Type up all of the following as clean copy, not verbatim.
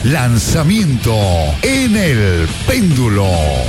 Lanzamiento en el péndulo.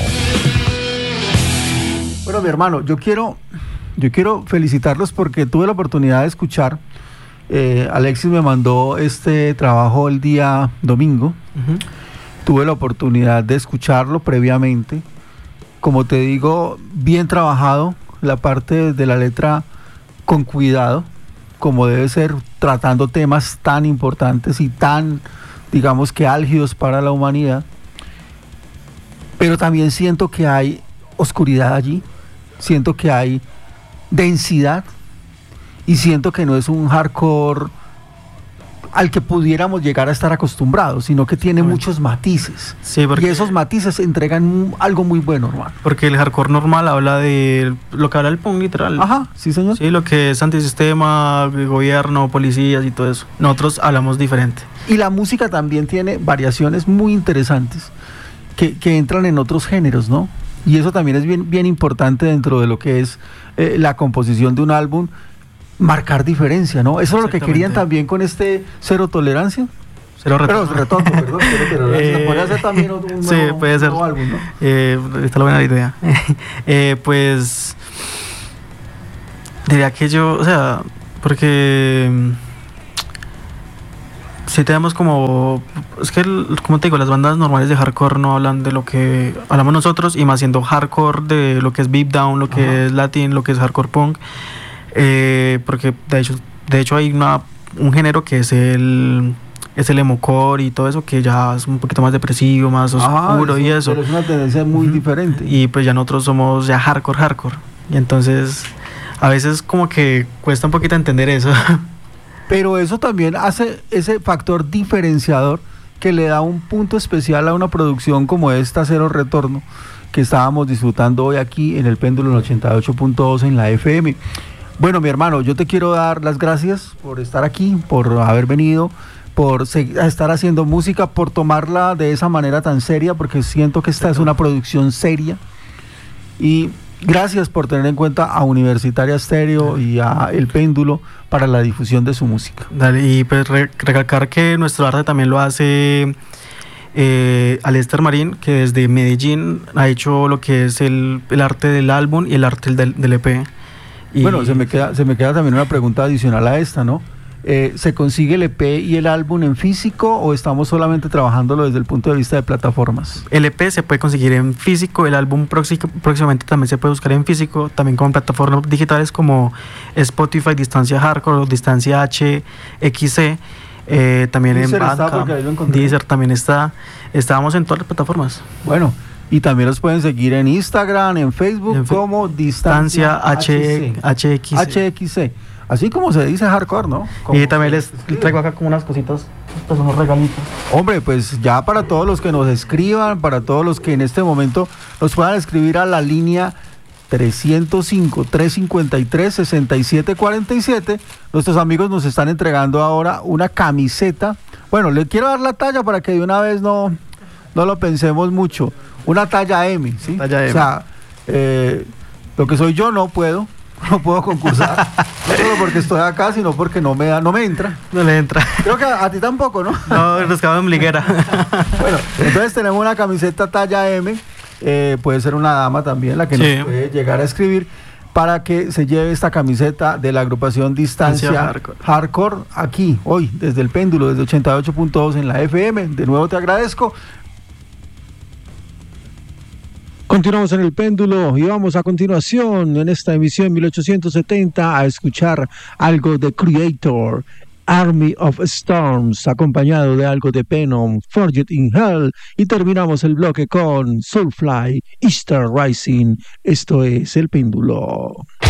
Bueno, mi hermano, yo quiero felicitarlos porque tuve la oportunidad de escuchar. Alexis me mandó este trabajo el día domingo. Uh-huh. Tuve la oportunidad de escucharlo previamente. Como te digo, bien trabajado, la parte de la letra con cuidado, como debe ser, tratando temas tan importantes y tan, digamos que álgidos para la humanidad. Pero también siento que hay oscuridad allí, siento que hay densidad y siento que no es un hardcore al que pudiéramos llegar a estar acostumbrados, sino que tiene muchos matices. Sí, y esos matices entregan algo muy bueno, hermano. Porque el hardcore normal habla de lo que habla el punk literal. Ajá, sí, señor. Sí, lo que es antisistema, gobierno, policías y todo eso. Nosotros hablamos diferente. Y la música también tiene variaciones muy interesantes que entran en otros géneros, ¿no? Y eso también es bien importante dentro de lo que es la composición de un álbum, marcar diferencia, ¿no? Eso es lo que querían también con este Cero Tolerancia. Cero Retorno. Perdón, Cero Tolerancia. ¿Podría ser también un sí, puede ser. Nuevo álbum, ¿no? Está la buena idea. Pues diría que yo, o sea, porque sí tenemos como, es que como te digo, las bandas normales de hardcore no hablan de lo que hablamos nosotros, y más siendo hardcore de lo que es beat down, lo que es latin, lo que es hardcore punk, porque de hecho hay un género que es el emocore y todo eso, que ya es un poquito más depresivo, más oscuro y eso. Pero es una tendencia muy diferente. Y pues ya nosotros somos ya hardcore, y entonces a veces como que cuesta un poquito entender eso. Pero eso también hace ese factor diferenciador que le da un punto especial a una producción como esta Cero Retorno, que estábamos disfrutando hoy aquí en el péndulo en 88.2 en la FM. Bueno, mi hermano, yo te quiero dar las gracias por estar aquí, por haber venido, por estar haciendo música, por tomarla de esa manera tan seria, porque siento que esta es una producción seria. Y gracias por tener en cuenta a Universitaria Stereo y a El Péndulo para la difusión de su música. Dale, y pues recalcar que nuestro arte también lo hace Alester Marín, que desde Medellín ha hecho lo que es el arte del álbum y el arte del EP. Y bueno, se me queda también una pregunta adicional a esta, ¿no? ¿Se consigue el EP y el álbum en físico o estamos solamente trabajándolo desde el punto de vista de plataformas? El EP se puede conseguir en físico, el álbum próximamente también se puede buscar en físico, también con plataformas digitales como Spotify, Distancia Hardcore o Distancia HXC, también Deezer en Bandcamp, Deezer también está, estábamos en todas las plataformas. Bueno, y también los pueden seguir en Instagram, en Facebook, como Distancia HXC. Así como se dice hardcore, ¿no? Y también les traigo acá como unas cositas, estos son unos regalitos. Hombre, pues ya para todos los que nos escriban, para todos los que en este momento nos puedan escribir a la línea 305-353-6747, nuestros amigos nos están entregando ahora una camiseta. Bueno, le quiero dar la talla para que de una vez no lo pensemos mucho. Una talla M, ¿sí? Talla M. O sea, lo que soy yo no puedo concursar, no solo porque estoy acá, sino porque no me entra. No le entra. Creo que a ti tampoco, ¿no? No, nos quedamos en ombliguera. Bueno, entonces tenemos una camiseta talla M, puede ser una dama también la que nos puede llegar a escribir, para que se lleve esta camiseta de la agrupación Distancia Hardcore aquí, hoy, desde el péndulo, desde 88.2 en la FM. De nuevo te agradezco. Continuamos en el péndulo y vamos a continuación en esta emisión 1870 a escuchar algo de Creator, Army of Storms, acompañado de algo de Venom, Forget in Hell, y terminamos el bloque con Soulfly, Easter Rising. Esto es el péndulo.